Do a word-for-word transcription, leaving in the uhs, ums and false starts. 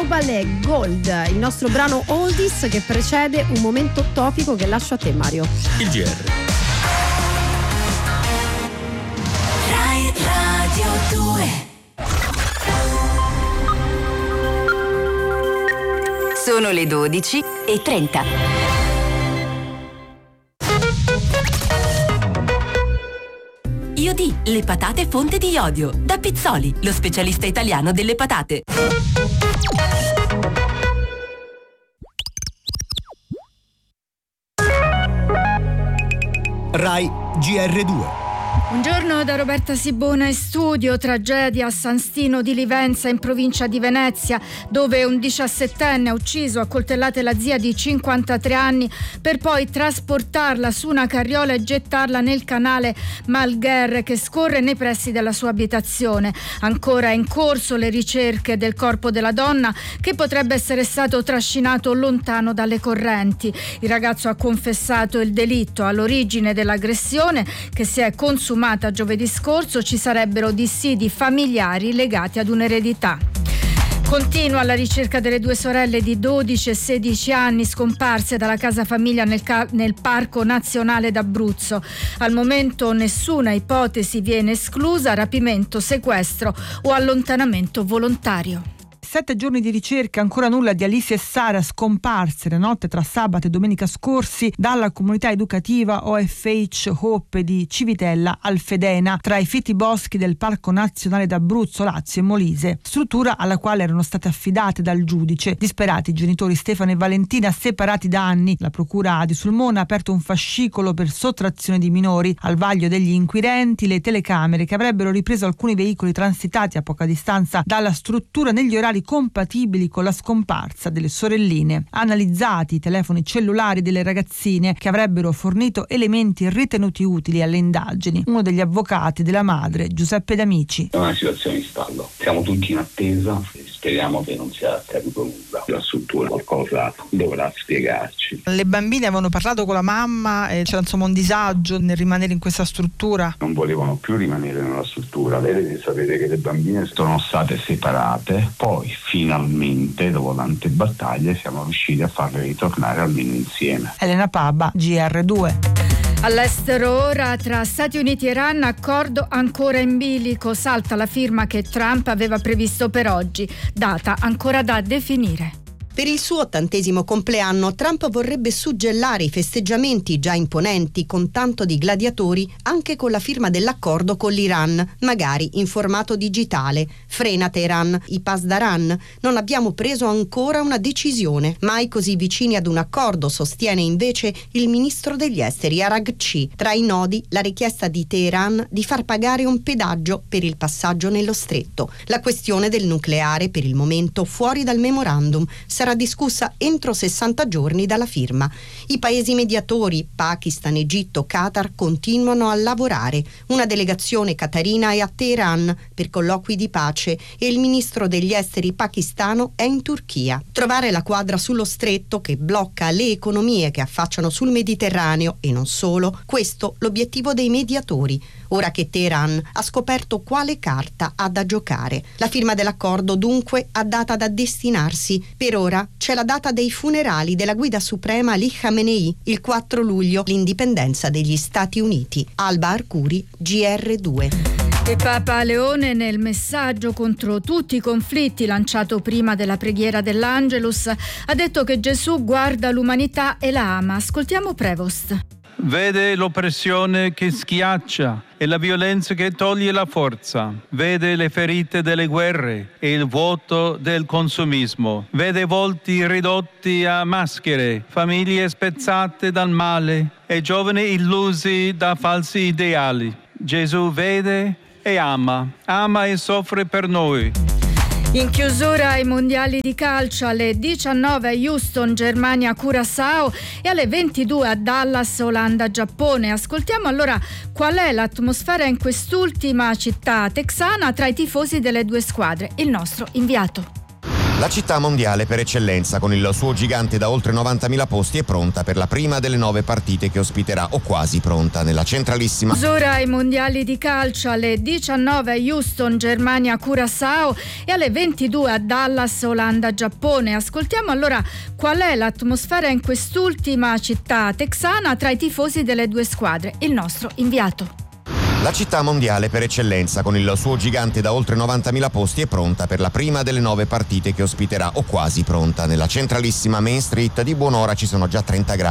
Ciao Ballet, Gold, il nostro brano oldies che precede un momento topico che lascio a te, Mario. Il G R. Rai Radio due. Sono le dodici e trenta. Iodi, le patate fonte di iodio. Da Pizzoli, lo specialista italiano delle patate. Rai G R due. Buongiorno da Roberta Sibona in studio. Tragedia a San Stino di Livenza in provincia di Venezia, dove un diciassettenne ha ucciso a coltellate la zia di cinquantatré anni per poi trasportarla su una carriola e gettarla nel canale Malgher che scorre nei pressi della sua abitazione. Ancora in corso le ricerche del corpo della donna, che potrebbe essere stato trascinato lontano dalle correnti. Il ragazzo ha confessato il delitto. All'origine dell'aggressione, che si è consumata giovedì scorso, ci sarebbero dissidi familiari legati ad un'eredità. Continua la ricerca delle due sorelle di dodici e sedici anni scomparse dalla casa famiglia nel, ca- nel Parco Nazionale d'Abruzzo. Al momento nessuna ipotesi viene esclusa: rapimento, sequestro o allontanamento volontario. Sette giorni di ricerca, ancora nulla di Alice e Sara, scomparse la notte tra sabato e domenica scorsi dalla comunità educativa O F H Hope di Civitella Alfedena, tra i fitti boschi del Parco Nazionale d'Abruzzo, Lazio e Molise, struttura alla quale erano state affidate dal giudice. Disperati i genitori Stefano e Valentina, separati da anni. La procura di Sulmona ha aperto un fascicolo per sottrazione di minori. Al vaglio degli inquirenti le telecamere che avrebbero ripreso alcuni veicoli transitati a poca distanza dalla struttura negli orari compatibili con la scomparsa delle sorelline. Analizzati i telefoni cellulari delle ragazzine che avrebbero fornito elementi ritenuti utili alle indagini. Uno degli avvocati della madre, Giuseppe D'Amici. È una situazione in stallo, siamo tutti in attesa, speriamo che non sia accaduto nulla. La struttura qualcosa dovrà spiegarci. Le bambine avevano parlato con la mamma e c'era insomma un disagio nel rimanere in questa struttura. Non volevano più rimanere nella struttura. Lei deve sapere che le bambine sono state separate, poi finalmente dopo tante battaglie siamo riusciti a farle ritornare almeno insieme. Elena Pabba, G R due. All'estero ora, tra Stati Uniti e Iran, accordo ancora in bilico. Salta la firma che Trump aveva previsto per oggi, data ancora da definire. Per il suo ottantesimo compleanno Trump vorrebbe suggellare i festeggiamenti già imponenti con tanto di gladiatori anche con la firma dell'accordo con l'Iran, magari in formato digitale. Frena Teheran, i Pasdaran. Non abbiamo preso ancora una decisione. Mai così vicini ad un accordo, sostiene invece il ministro degli esteri Araghchi. Tra i nodi la richiesta di Teheran di far pagare un pedaggio per il passaggio nello stretto. La questione del nucleare, per il momento fuori dal memorandum, sarà discussa entro sessanta giorni dalla firma. I paesi mediatori, Pakistan, Egitto, Qatar, continuano a lavorare. Una delegazione qatarina è a Teheran per colloqui di pace e il ministro degli esteri pakistano è in Turchia. Trovare la quadra sullo stretto che blocca le economie che affacciano sul Mediterraneo e non solo, questo l'obiettivo dei mediatori. Ora che Teheran ha scoperto quale carta ha da giocare. La firma dell'accordo dunque ha data da destinarsi. Per ora c'è la data dei funerali della guida suprema Ali Khamenei, il quattro luglio, l'indipendenza degli Stati Uniti. Alba Arcuri, G R due. E Papa Leone, nel messaggio contro tutti i conflitti lanciato prima della preghiera dell'Angelus, ha detto che Gesù guarda l'umanità e la ama. Ascoltiamo Prevost. Vede l'oppressione che schiaccia e la violenza che toglie la forza. Vede le ferite delle guerre e il vuoto del consumismo. Vede volti ridotti a maschere, famiglie spezzate dal male e giovani illusi da falsi ideali. Gesù vede e ama, ama e soffre per noi. In chiusura ai mondiali di calcio, alle diciannove a Houston, Germania, Curaçao, e alle ventidue a Dallas, Olanda, Giappone. Ascoltiamo allora qual è l'atmosfera in quest'ultima città texana tra i tifosi delle due squadre. Il nostro inviato. La città mondiale per eccellenza, con il suo gigante da oltre novantamila posti, è pronta per la prima delle nove partite che ospiterà, o quasi pronta, nella centralissima. Chiusura ai mondiali di calcio alle diciannove a Houston, Germania, Curaçao, e alle ventidue a Dallas, Olanda, Giappone. Ascoltiamo allora qual è l'atmosfera in quest'ultima città texana tra i tifosi delle due squadre. Il nostro inviato. La città mondiale per eccellenza, con il suo gigante da oltre novantamila posti, è pronta per la prima delle nove partite che ospiterà, o quasi pronta, nella centralissima Main Street. Di buon'ora ci sono già trenta gradi.